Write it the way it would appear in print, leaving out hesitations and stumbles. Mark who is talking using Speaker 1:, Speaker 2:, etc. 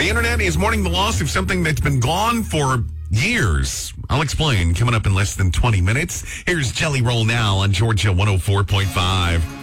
Speaker 1: The internet is mourning the loss of something that's been gone for years. I'll explain coming up in less than 20 minutes. Here's Jelly Roll Now on Georgia 104.5.